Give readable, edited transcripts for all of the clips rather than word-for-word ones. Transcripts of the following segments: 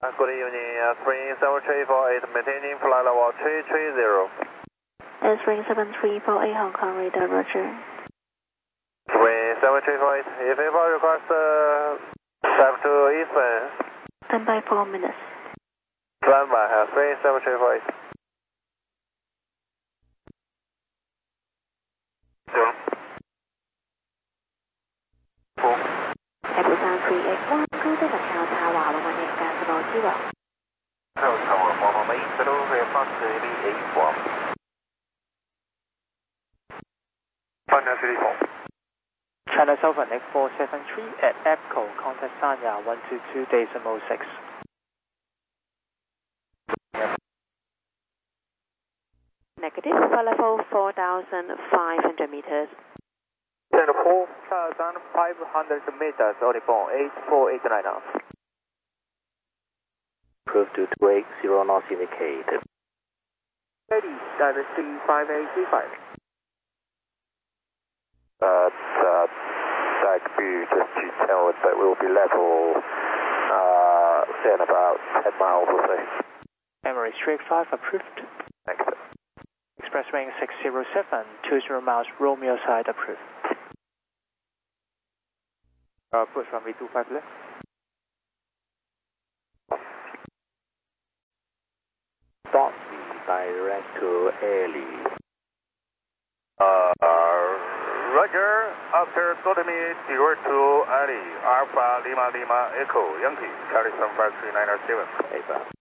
Good evening, Spring 7348, maintaining flight level 330. Spring 7348 Hong Kong radar, roger. Spring 7348, if ever request step to Eastern. Stand by 4 minutes. Stand by, Spring 7348. Apple Sound 381, Golden Macau Tower, 118.0. Tower 180, approximately 81. China City Hall. China Southern X473 at Echo, contact Sanya 122.6. Negative, flight level 4,500 meters. 4,500 meters, only for 8489 now. Proof to 280 knots indicated. Ready, Dynasty 5835. Sag B, just G10, but we'll be level, say in about 10 miles or so. Emirates Strike 5 approved. Thanks. Express wing 607, 20 miles, Romeo side approved. Push runway 25 left. Dot B direct to Airlie. Roger, after 30 minutes, direct to Ali, Alpha Lima Lima Echo, Yankee, Charlie 75397. Hey, sir.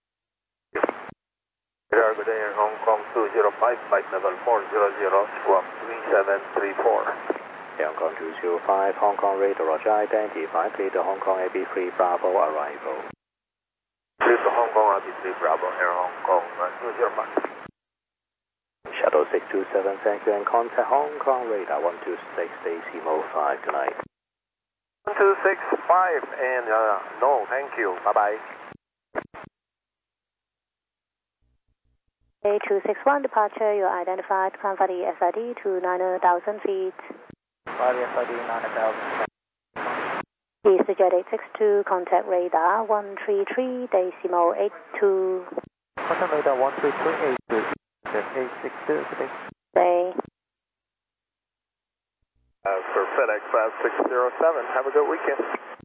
Good day, Hong Kong 205, flight level 400, squawk 3734. Hong Kong 205, Hong Kong radar, roger, identify, clear the Hong Kong AB3 Bravo arrival. Clear the Hong Kong AB3 Bravo, Air Hong Kong 205. Shuttle 627, thank you, and contact Hong Kong radar 126, Decimal 5 tonight. 1265, and no, thank you, bye-bye. A261 departure, you are identified, climb for the SID to 9,000 feet. Valley SID 9,000. East Jet 862, contact radar 133.82. Contact radar 133.82. Jet 862 today. Say. For FedEx 607, have a good weekend.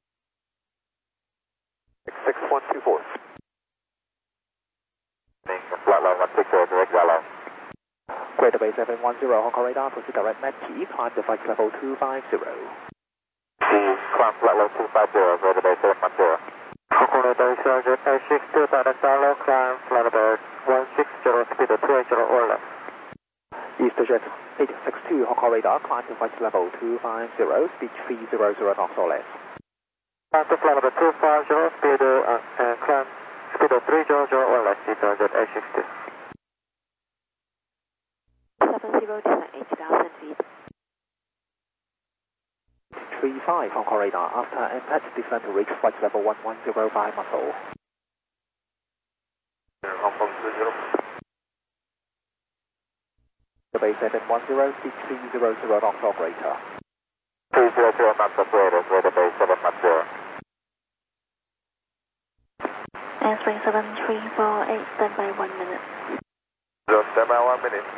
6124. Flight line 160, direct yellow. Greater Bay 710, Hong Kong radar, proceed direct Metty, climb to flight level 250. Climb flight level 250, Greater Bay 710. Hong Kong radar, Sergeant 862, direct yellow, climb flight level 160, speed 280 or left. East Jet 862, Hong Kong radar, climb to flight level 250, speed 300 knots or less. Climb to flight level 250, speed climb speed 300 or less, East Jet 862. 70 to 8,000 feet. 35 Hong Kong radar, after impact, descend to reach flight level 1105 muscle. Hong Kong 20. The Bay 710, speed 300 knots or greater. 300 knots or greater, Greater Bay 710. Spring 7348, stand by 1 minute. Stand by 1 minute.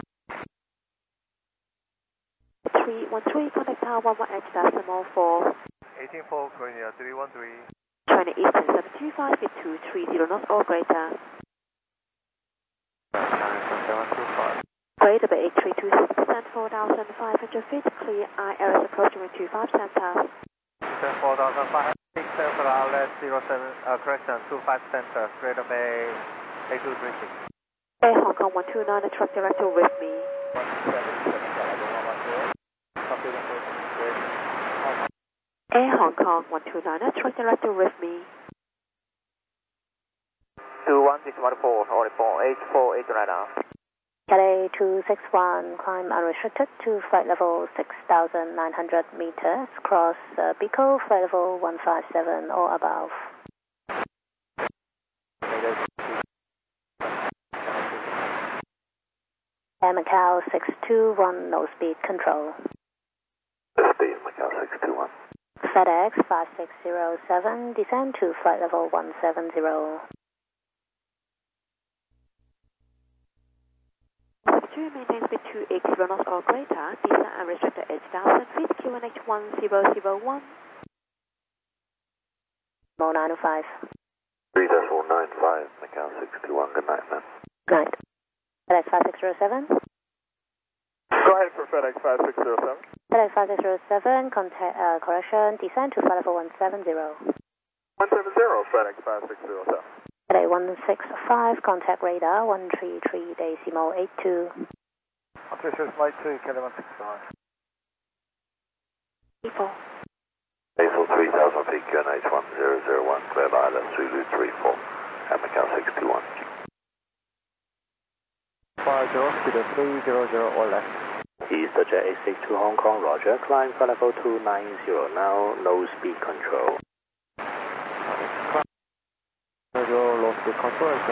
313, contact tower 11H decimal 4. 184, Korea 313. China Eastern 725, with 230 knots or greater. 725. Greater Bay 8326, 4,500 feet, clear ILS approaching with 25 center. 4,500 feet, for outlet 07, correction 25 center, Greater Bay 8236. Bay Hong Kong 129, track director with me. Air Hong Kong 129, track director with me. 21614, only for 8489 now. Calais 261, climb unrestricted to flight level 6,900 meters, cross Bico, flight level 157 or above. Air Macau 621, no speed control. Speed Macau 621. FedEx 5607, descend to flight level 170. 2, maintain speed 280 knots or greater, descend and restricted 8,000 feet, QNH 1001. Mo 905. 3.95, Macau 621, good night, man. Night. FedEx 5607. Go ahead for FedEx 5607. FedEx 5607, contact, correction, descend to flight level 170. 170, FedEx 5607. FedEx 165, contact radar 133, decimal 82. 136, Light 2, Kelly 165. People. Basel 3000 feet, QNH 1001, clear by left, Zulu 34, at Macau 621. 50, speed 300 or less. EasterJet 862 Hong Kong, roger. Climb flight level 290 now, no speed control. Low speed control is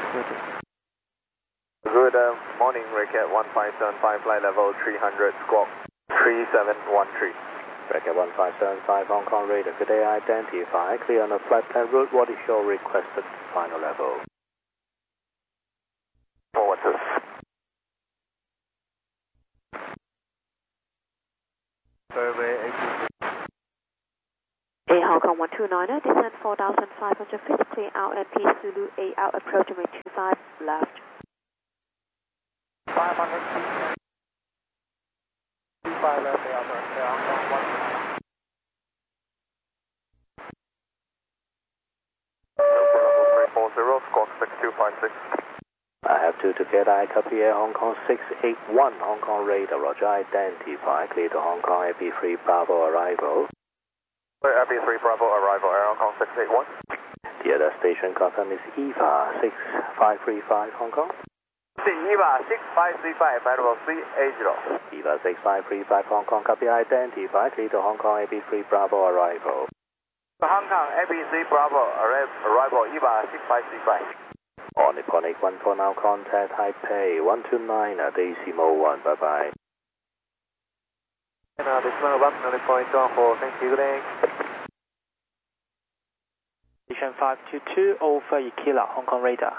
Good morning, Racket 1575, flight level 300, squawk 3713. Racket 1575 Hong Kong radar, good day, identify. Clear on the flight plan route, what is your requested final level? Forward to survey 8 Hong Kong 129, descend 4,500 feet, clear out and P Zulu 8 out, approach runway 25 left. 500 feet. 25 left, Hong Kong 129. level 340, squawk 6256. I have two to get I copy Air Hong Kong 681 Hong Kong radar, roger, identify. Clear to Hong Kong AB3 Bravo arrival. AB3 Bravo arrival, Air Hong Kong 681. The other station confirm is EVA 6535 Hong Kong. EVA 6535, Bravo 380. EVA 6535 Hong Kong, copy identify. Clear to Hong Kong AB3 Bravo arrival. Hong Kong ABC Bravo arrival, EVA 6535. On Nipponic 14 now, contact Taipei 129 decimal 1, bye bye. Decimal 1, only point 14, thank you, good day. Station 522 over Ikila, Hong Kong radar.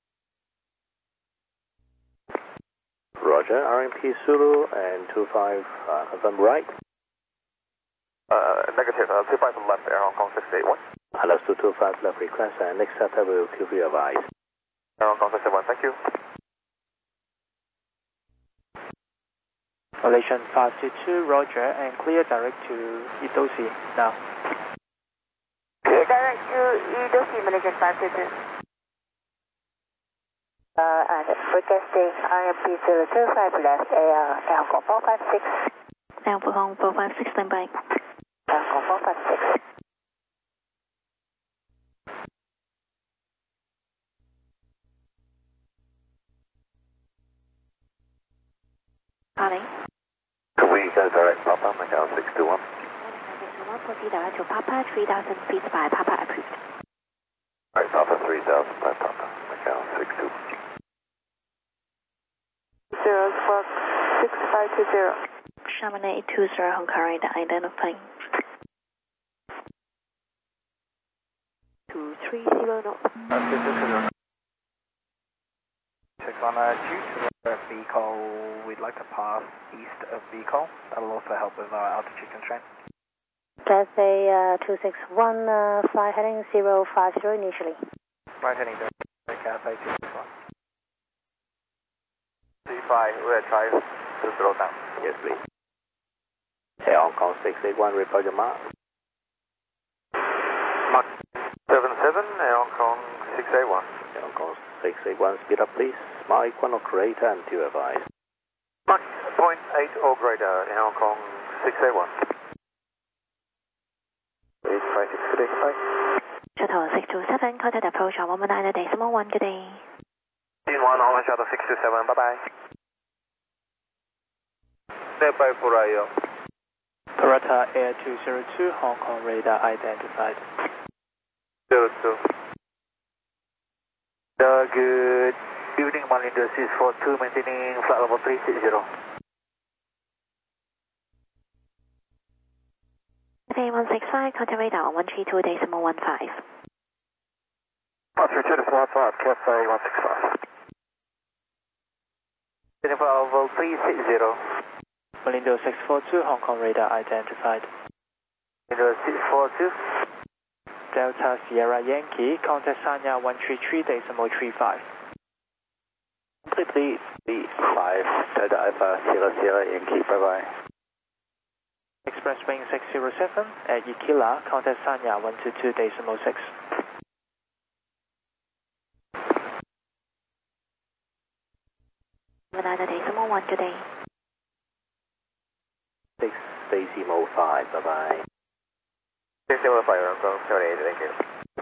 Roger, RMP Zulu and 25, confirm right. Negative, 25 left, Air Hong Kong 681. Hello, 225 left request, and next step I will give you advice. Air Hong Kong 681, thank you. Malaysian 522, roger, and clear direct to Itosi now. Clear direct to Itosi, Malaysian 522. And requesting RMP 025 left, Air Hong Kong 456. Air Hong Kong 456, stand by. Air Hong Kong 456. Calling. Can we go direct Papa, Macau 621? Proceed direct to Papa, 3,000 feet by Papa approved. Right, Papa 3000 by Papa, Macau 621. 06520. Chamonix 20 Hong Kong radar identifying. 230 knots. Check on due to the vehicle, we'd like to pass east of vehicle. That will also help with our altitude constraint. Class A 261, fly heading 050 initially. Right heading to Cathay 261. C5, we're trying to slow down. Yes, please. Air Hong Kong 681, report your mark. Mark 77, Air Hong Kong 681. Air Hong Kong 681, speed up please. Mark 1 or greater and due advice. Mark 0.8 or greater, Air Hong Kong 681. 856, good day, goodbye. Shuttle 627, contact approach on 119 decimal 1, good day. 1 on Shuttle 627, bye-bye. Standby for IO. Toyota Air 202, Hong Kong radar identified. 02. Good. Evening, Marlin Industries 42, maintaining flight level 360. Cathay 165, contact radar on 132 decimal 15. 132 decimal 15, Cathay 165. Waiting for level 360. Malindo 642, Hong Kong radar identified. Malindo 642. Delta Sierra Yankee, contact Sanya 133.35. Completely 5, Delta Alpha Sierra Sierra Yankee, bye bye. Express wing 607 at Ikila, contact Sanya 122.6. Decimal 1 today. 6.5, bye bye. 6.5, Hong Kong 78, thank you.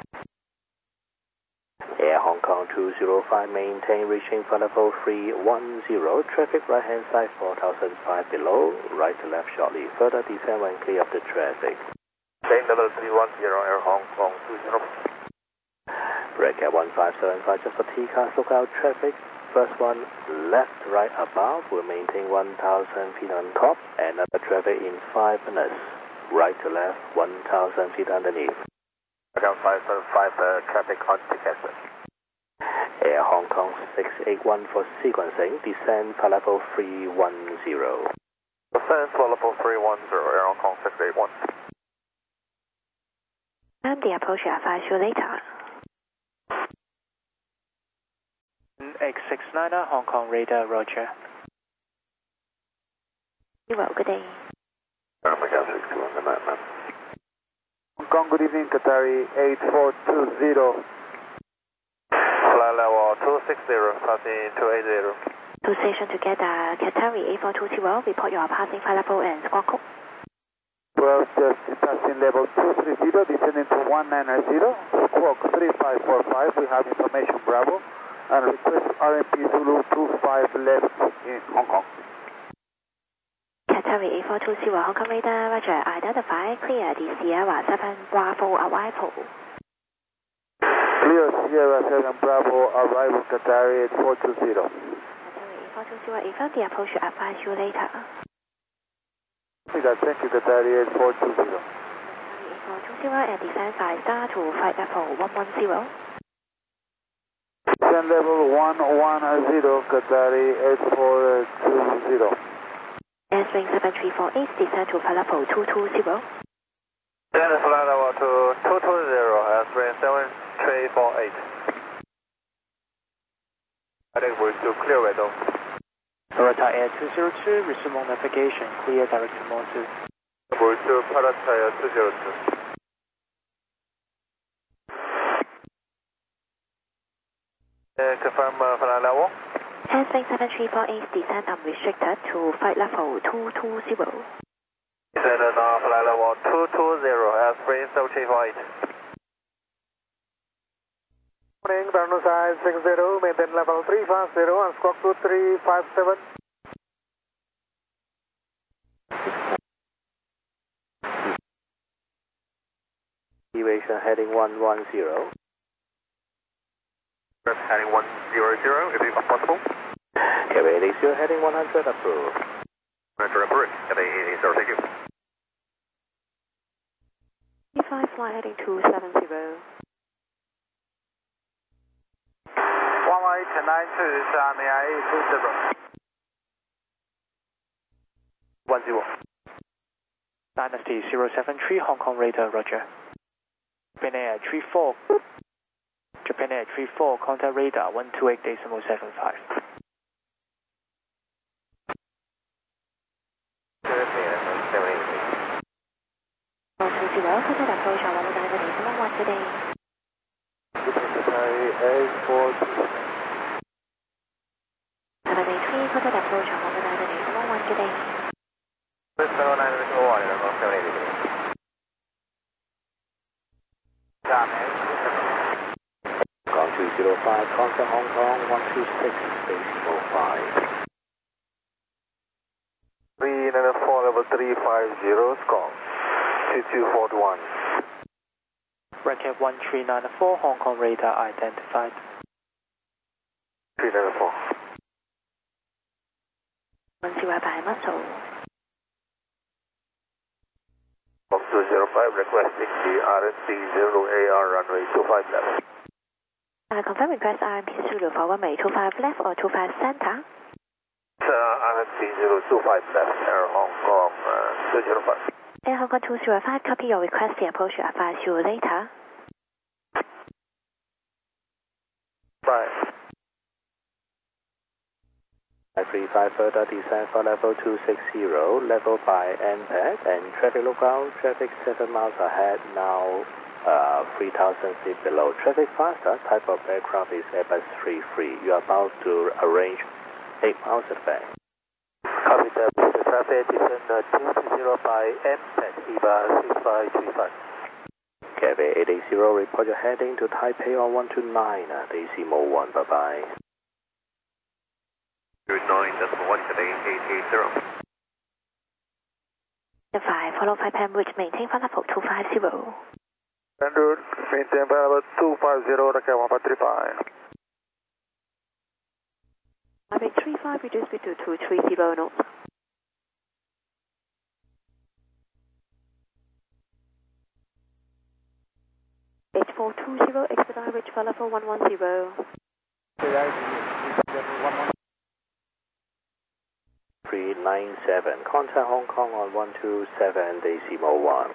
Air Hong Kong 205, maintain reaching flight level 310, traffic right hand side 4005 below, right to left shortly, further descend when clear of the traffic. Maintain level 310, Air Hong Kong 20. Break at 1575, just for TCAS, look out traffic. First one, left, right above, will maintain 1000 feet on top, and other traffic in 5 minutes. Right to left, 1000 feet underneath. Account 575, traffic on ticket. Air Hong Kong 681 for sequencing, descend for level 310. Descend for level 310, Air Hong Kong 681. And the approach advise you later. X69er, Hong Kong radar, roger. You will, good day. American 61, the map. Hong Kong, good evening, Qatari 8420. Flight level 260, passing 280. To station together, Qatari 8420, report your passing flight level and squawk code. Well, just passing level 230, descending to 190, squawk 3545, we have information Bravo, and request RMP Zulu 25 left in Hong Kong. Qatari 8420, Hong Kong radar, roger, identify, clear the Sierra 7 Bravo arrival. Clear Sierra 7 Bravo arrival, Qatari 8420. Qatari 8420, if the approach should advise you later. Thank you, Qatari 8420. Qatari 8420 and descend 5 star to flight level 110. Descend level 110, Qatari 8420. Airswing 7348, descend to flight level 220. Descend to flight level 220, airswing 7348. I think we're still clear right now. Toyota Air 202, resume on navigation, clear direct to Monsu. We're still Toyota Air 202. Confirm flight level. Airswing 7348, descend unrestricted to flight level 220. Descend on flight level 220, airswing 7348. Morning, Bravo side 60, maintain level 350 and squawk 2357. Deviation heading 110. Heading 100, if it's possible. Carry 80, heading 100, approved. 100 approved, Carry 80, thank you. E5 flight heading 270. Runway 1092, Shanghai 20. 10. Dynasty 073, Hong Kong radar, roger. Japan Air 34. Japan Air 34, contact radar 128.75. Contact approach on 190.1 today. Qatari 8420. 783, contact approach on 190.1 today. 791, 780. Hong Kong 205, contact Hong Kong 126.05. 394, level 350, score 2241. Bracket 1394, Hong Kong radar identified. 394. 10 by muscle. 205, requesting the RSP 0AR runway 25 left. Confirm request RMP Zulu for runway 25 left or 25 center. 1025 left, Air Hong Kong 205. Air Hong Kong 205, copy your request. The approach will advise you later. Bye. 535 further descent for level 260, level by NPAD, and traffic lookout, traffic 7 miles ahead, now 3,000 feet below. Traffic faster, type of aircraft is Airbus 33. You are about to arrange 8 miles advance. Copy that, the traffic descent 230 by NPAD, EVA 6535. Cathay 880, report your heading to Taipei on 129, decimal 1, bye-bye. 9.1 Cathay 880. 5, follow 5 PM, which maintain flight level 250. Standard, maintain flight level 250, Racket 1535. 5835, reduce speed to 230 knots. H420, expedite reach flight level 110. 397, contact Hong Kong on 127, decimal 1.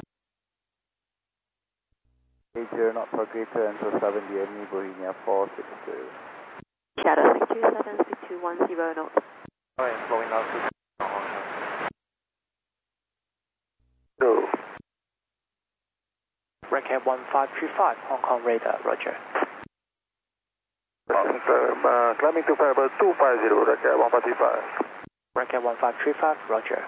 80 knots per greater and 70 ME Bohemia 462. Shadow 627, speed to 10 knots. Alright, flowing out to Two. Racket 1535, Hong Kong radar, roger. Climbing to fiber 250, Racket 1535. Racket 1535, roger.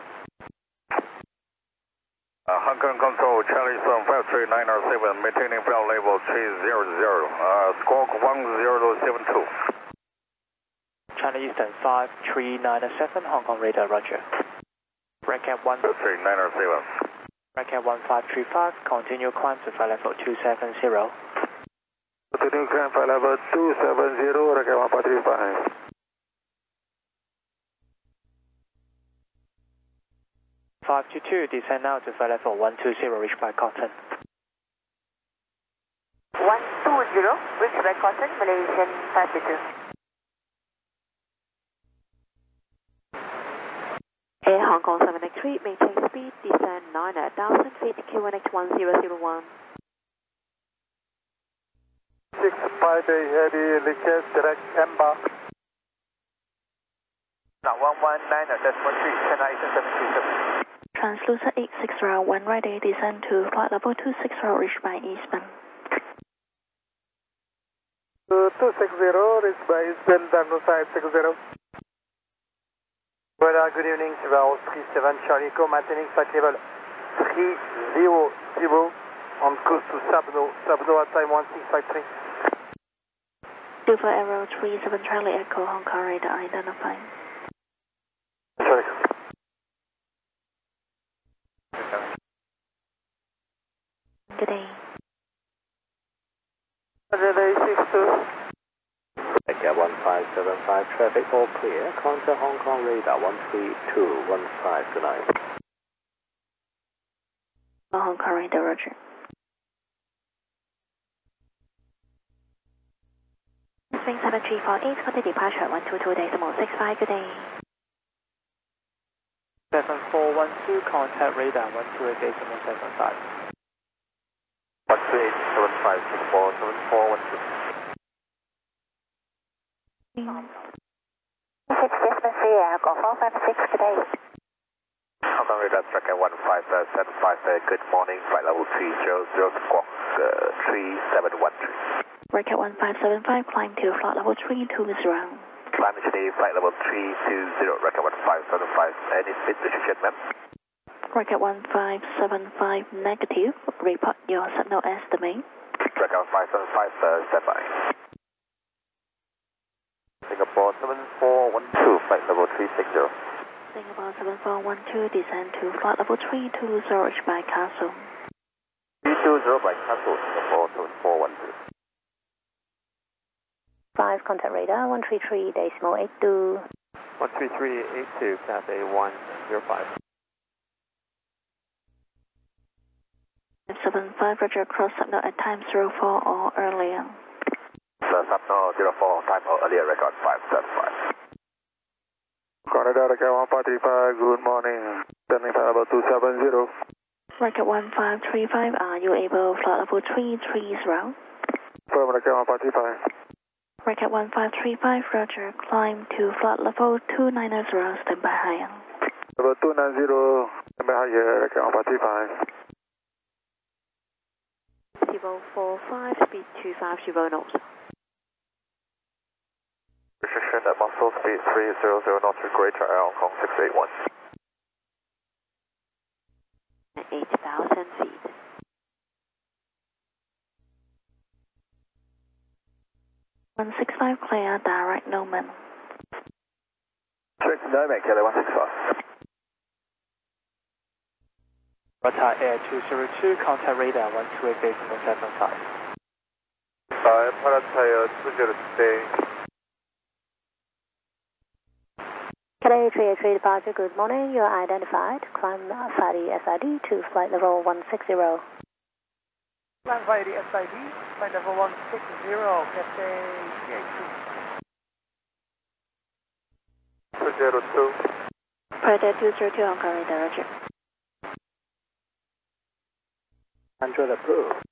Hong Kong Control, Charlie 53907, maintaining flight level 300, squawk 1072. China Eastern 5397, Hong Kong radar, roger. Racket 397. Racket 1535, continue climb to flight level 270. Continue climb flight level 270, Racket 1535. 522, descend now to flight level 120, reach by Cotton. 120, reach by Cotton, Malaysian 522. Air Hong Kong 783, maintain speed, descend 9 at 1000 feet, QNH 1001. 65-day heavy liquid direct Ember. Now 119.3, China Eastern 727. Translucent 860, one right day, descend to flight level 260, reach by Eastman. 260, reach by Eastman, down side 60. Weather, good evening, Sierra 37 Charlie Echo, maintaining flight level 300 on course to Sabno at time 1653. Silver Arrow 37 Charlie Echo, Hong Kong radar identified. Sorry. Good day. Good day, 62. Racket 1575, traffic all clear, contact Hong Kong radar 13215 tonight. Hong Kong radar, roger. Swing 7348, for the departure 122.65, good day. 7412, contact radar 128.75. 128.75, 673, Air Hong Kong 456, good day. Hong Kong radar track at 1575, good morning, flight level 300, squawk 3713. Racket 1575, climb to flight level 320. Climb today, flight level 320, Racket 1575, any speed restriction, ma'am? Racket 1575, negative, report your signal estimate. Racket 1575, standby. Singapore 7412, flight level 360. Singapore 7412, descend to flight level 320, reach by Castle. 320 by Castle, Singapore 7412. 5, contact radar 133.82. 13382, Cathay 105. 575, roger, cross signal at time 04 or earlier. Subno 04, time or earlier, record 575. Contact Radar 1535, good morning. Standing by level 270. Rocket 1535, are you able flight level 330? Firm Radar 1535. Rocket 1535, Roger, climb to flight level 290, stand by higher. Level 290, stand by higher, Radar 1535. Zero 45, speed 250 knots. Restriction at muscle speed 300 knots with Greater Air Hong Kong 681. 8,000 feet. One 165 clear, direct Noman. Direct Nomad, Kelly 165. Qatar Air 202, contact radar 128.75. Pattaya 202. Cathay 383 departure, good morning. You are identified. Climb Fadi SID to flight level 160. Climb Fadi SID, flight level 160, Cathay 383. 202. Predator 202, Hong Kong radar, Roger. 100 approved.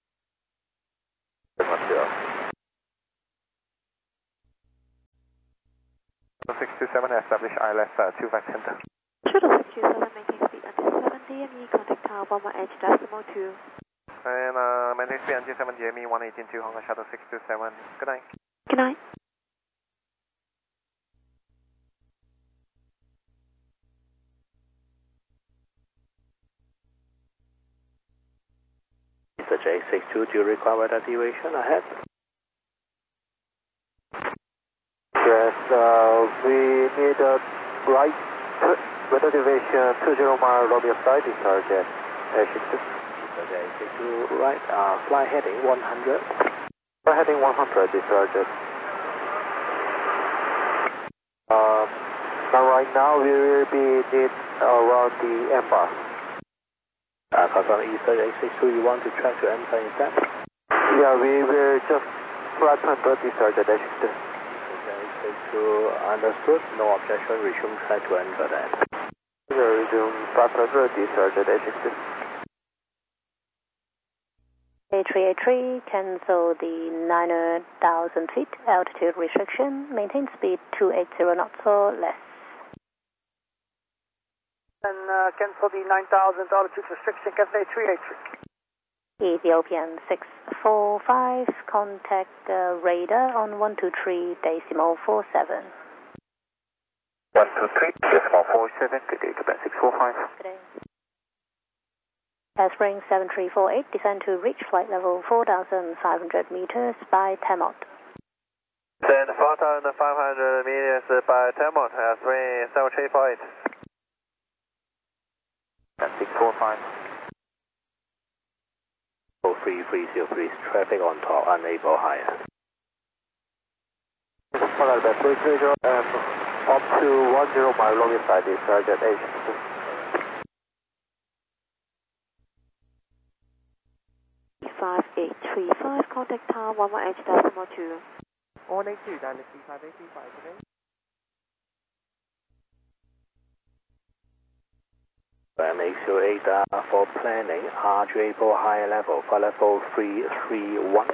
627, establish ILS 25 center. Shuttle 627, maintain speed until 70 ME, contact tower 11H.2. And maintain speed until 70 ME 118 Hong Kong Shuttle 627. Good night. Good night. Mr. J62, do you require weather deviation ahead? Yes, we need a right weather deviation 20 mile Romeo side discharge at Ashington. Mr. J62, right, fly heading 100. Fly heading 100 discharge at. Now right now we will be need around the M-bar. Confirm Eastern J62, you want to try to enter instead? Yeah, we will just flat 100 discharge at Ashington. Understood, no objection, resume try to enter that. Resume flat 100 discharge at Ashington. A383, cancel the 9,000 feet altitude restriction, maintain speed 280 knots or less. And cancel the 9,000 altitude restriction, Cathay 383. Ethiopian 645, contact radar on 123.47. 123.47, good day, Quebec 645. Good day. Spring 7348, descend to reach flight level 4,500 meters by Tamot. Then 4,500 meters by Tamot, spring 7348. 645. 0330, please. Traffic on top, unable higher. Follow the 330 and up to 10 mile Romeo side discharge at Ashington. .5835, contact tower 11H.2. 182, Dynasty 5835 today. Make sure ADA for planning, RGable higher level, for level 331.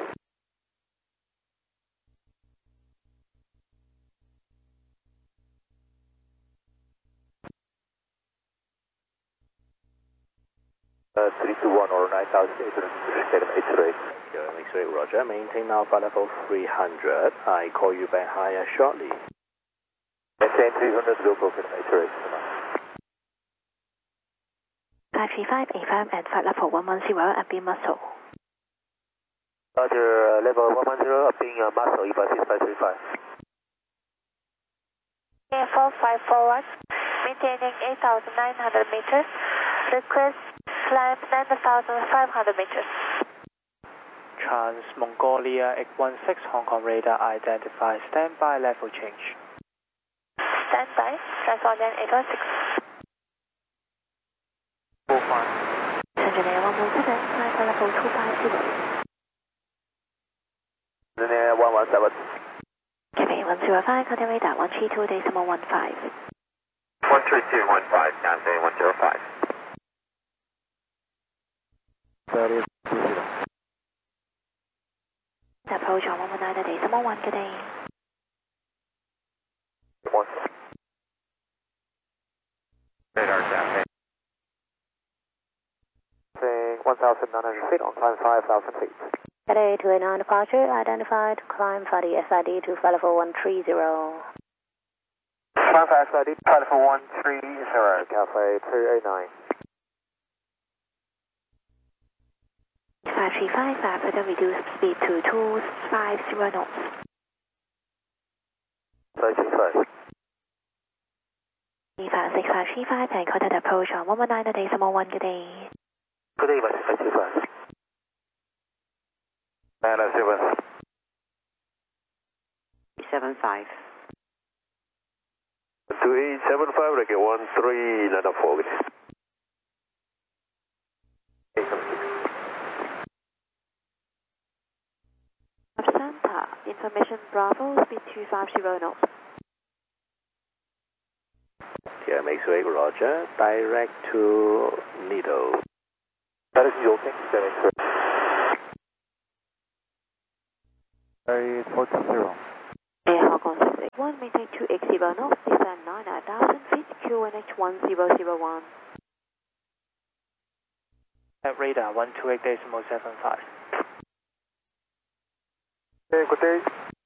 Uh, 321 or 9,800, Make sure Roger, maintain now for level 300. I call you back higher shortly. maintain 300, go broken, 808. 535 AFM at flight level 110 at B muscle. Roger, level 110, being muscle, EVA 6535. Air 4541, maintaining 8,900 meters. Request climb 9,500 meters. Trans Mongolia 816 Hong Kong radar identify standby level change. Standby, Transonian 816. 45. Engineer 117, flight level 250. Engineer 117. Cathay 105, contact radar 132.15. 3215, Cathay 105. That is 20. Approach on 119 decimal 1, good day. 1. Radar Cathay. 1,900 feet on climb 5,000 feet. Cathay 289 departure, identified, climb Fadi SID to flight level 130. Climb SID, flight level 130, Cathay 289. 5355, further reduce speed to 250 knots. 325. 6565, and contact approach on 119 decimal 1, good day. Good day, 325. 907. 75. 2875, like 1394. Santa, information Bravo, speed 250 knots. Yeah, makes way, Roger. Direct to Nido. That is Yorking, Dennis. Carry 420. Hong Kong 681, maintain 280 knots, descend 9,000 feet, QNH 1001. At radar 128.75. Hey, good day.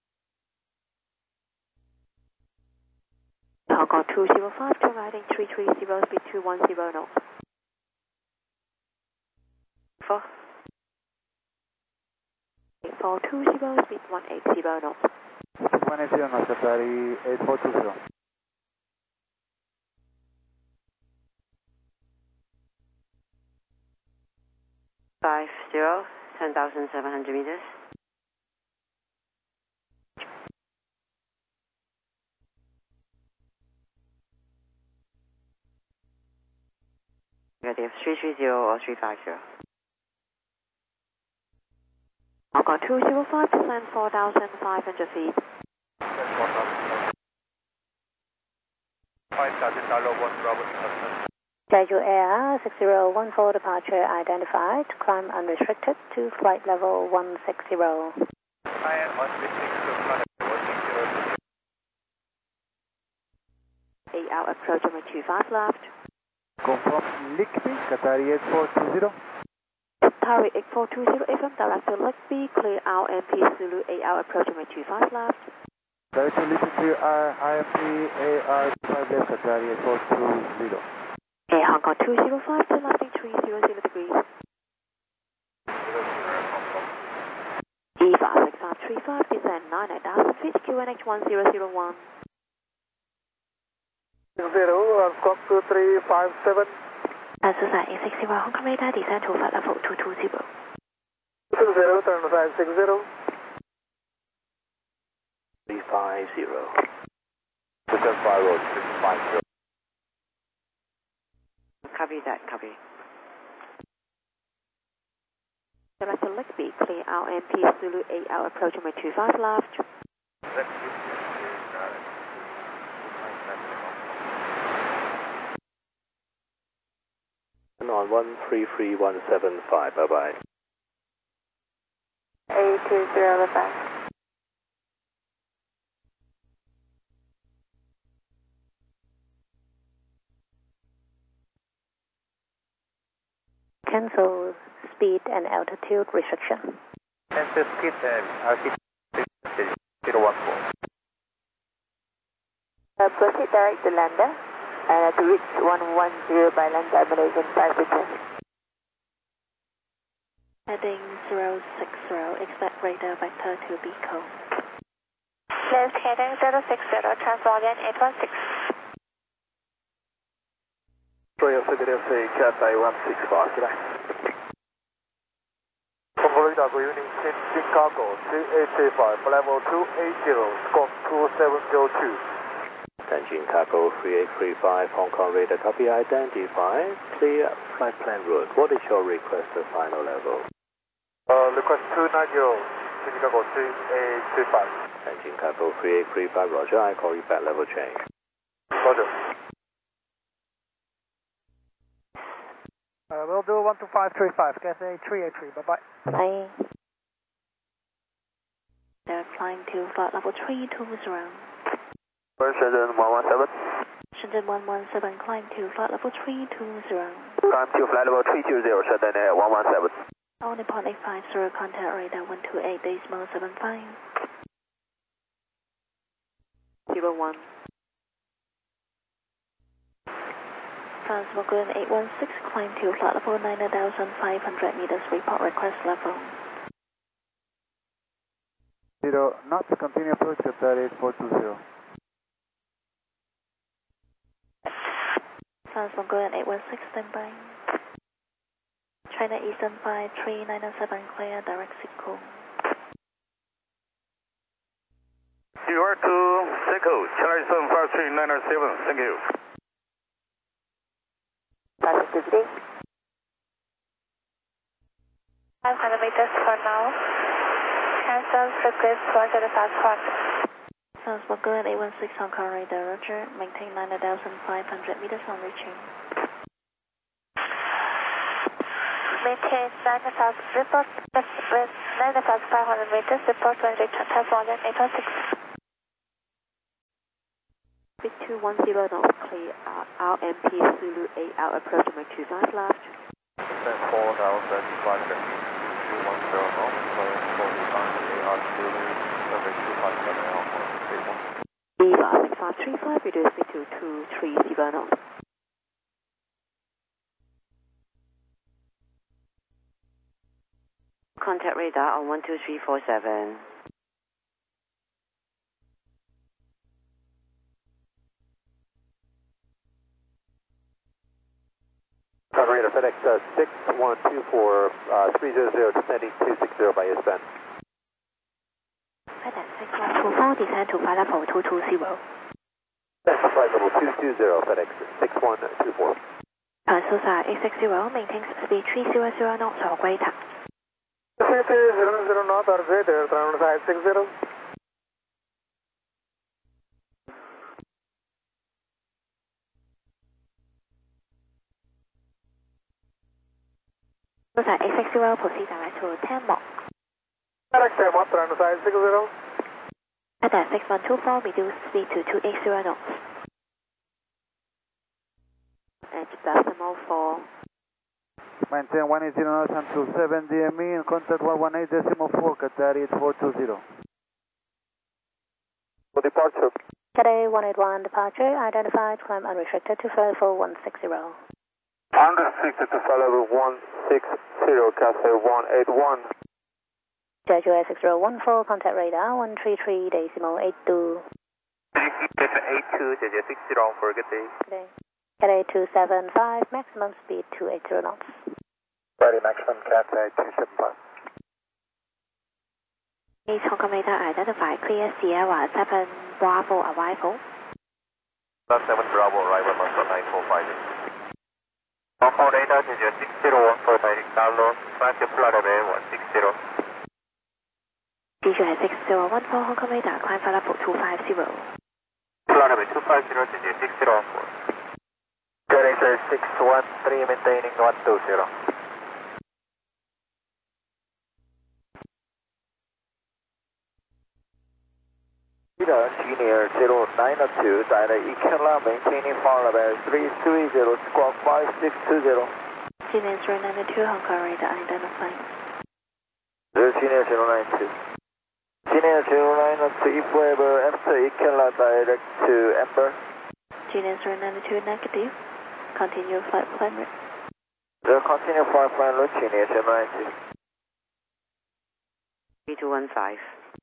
Hong Kong 205, turn right in 330, speed 210 knots. 4. 420, speed 180 knots. 180 knots, Qatari 8420. 10,700 meters. Negative 330 or 350. Hong Kong 205, descend 4,500 feet. 5,000, Darlow 1, Bravo. Schedule Air 6014 departure identified, climb unrestricted to flight level 160. IN 136 to flight 160. 8 out approach on 25 left. Confirm Lickby, Qatari 8420. Qatari 8420, FM direct to Lickby, clear RMP Zulu 8 out approach on 25 left. Direct to listen to IMP AR 5 left, Qatari 8420. Air Hong Kong 205, turn left in 300 degrees. EVA 6535, descend 9,000 feet, QNH 1001. 60, Squawk 2357. Susan 860, Hong Kong radar, descend to flight level 220. 60, turn 560. 350. Descend 5 road, 650. Copy that, copy. Direct to Lickby, clear RMP Zulu 8 out approach on 25 left. And on 133175, bye-bye. 820, Cancel speed and altitude restriction. Cancel speed and altitude 014. proceed direct to lander. To reach 110 by land by Malaysian 5 Heading 060, expect radar vector to Biko. Left heading 060, transfer again 816. Royal Secretary Cathay 165, good day. Radar, good evening, Chicago 2835, level 280, squawk 2702. Tianjin Cargo 3835, Hong Kong radar copy identified. Clear flight plan route. What is your requested final level? Request 290, Chicago 3835. Tianjin Cargo 3835, Roger. I call you back level change. Roger. 2535, Cathay 383, bye-bye. Bye. They're flying to flight level 320. Shenzhen 117. Shenzhen 117, climb to flight level 320. Climb to flight level 320, Shenzhen Air 117. Only 0.850, contact radar 128.75. 01. Transfer Golden 816, climb to flight level 9,500 meters, report request level. 0 knots, continue approach at 8420. Transfer Golden 816, standby. China Eastern 5397, clear, direct Seiko. You are to Seiko, China Eastern 5397, thank you. Positivity. 500 meters for now. Cancel request for the fast one. Transfer Golden 816, Hong Kong radar, roger. Maintain 9,500 meters on reaching. Maintain 9,000, report with 9,500 meters, report when return, type volume 806. Big 210 knots, clear, RMP Zulu 8 out, approach my 25 left. 4,500, 210 knots, 45 AR Zulu, survey 257 Alpha, Viva 6535, reduce me to 230 knots. Contact radar on 12347. Radar FedEx 6124, 300, descending 260 by S-band. FedEx 6124, descend to flight level 220. Flight level 220, FedEx 6124. Susa 860, maintain speed 300 knots or greater. 0 knots or greater, ground 560. Susa 860, proceed direct to 10 Mach. Direct 10 Mach, ground 560. FedEx 6124, reduce speed to 280 knots. Edge decimal 4. Maintain 180 knots until 7 DME and contact 118.4, Qatari 8420. For departure. Cathay 181 departure, identified, climb unrestricted to flight level 160. Unrestricted to flight level 160, Cathay 181. Schedule 6014, contact radar 133.82. 82, JJ 60 on for a good day. Okay. Cathay 275, maximum speed 280 knots. Ready, maximum Cathay 275. East Hong Kong radar identified, clear Sierra 7 Bravo arrival. 7 Bravo arrival, master 9458. Hong Kong radar JJ 60 for direct download, Francis flight level 160. DJ 6014, Hong Kong radar, climb flight level 250. Flight level 250, JJ 60 on for. Director 613, maintaining 120. Engineer 092, direct Ikela, maintaining flight level 330, squawk 5620. Engineer 092, Hong Kong radar identified. Engineer 092. Engineer 092, if ever after Ikela, direct to Amber. Engineer 092, negative. Continue flight plan route. Continue flight plan route, Engineer 092. 3215.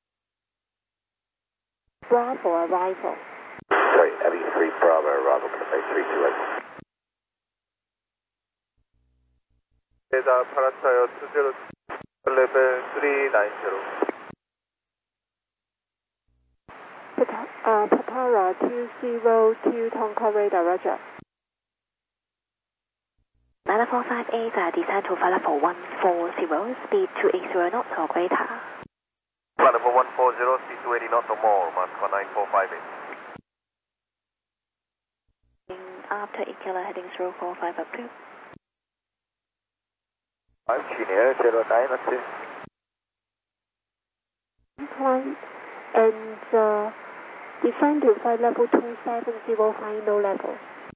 Bravo arrival. Sorry, Heavy 3 Bravo, arrival Cafe 328. Radar Paratayo 20, level 390. Patara 202, Hong Kong radar, roger. 9458, descend to flight level 140, speed 280 knots or greater. Flight level 140, speed 280 knots or more, mark 19458. After Ikela, heading 045 up to. Junior 09 Climb and descend to flight level 270, final level.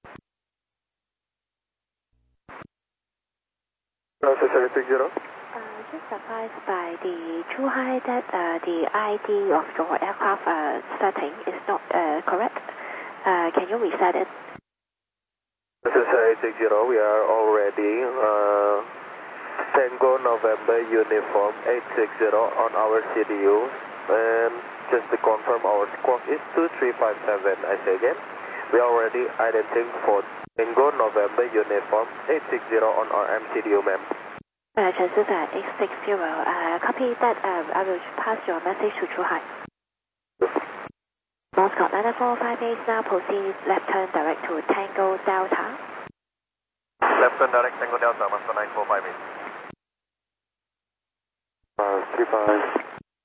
Necessary 60. Just advised by the too high that the ID of your aircraft setting is not correct. Can you reset it? Necessary 60, we are already Tango November Uniform 860 on our CDU, and just to confirm our squawk is 2357. I say again, we are already identified for Tango November Uniform 860 on our MCDU, ma'am. Chances 860, copy that. I will pass your message to True High. Moscow 9458, now proceed left turn direct to Tango Delta. Left turn direct Tango Delta, Moscow 9458. 35.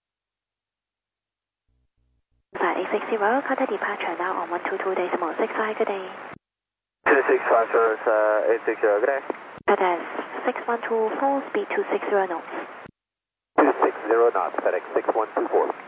860, contact departure now on 122.65, good day. 265, sir, 860, good day. FedEx 6124, speed 260 knots. 260 knots, FedEx 6124.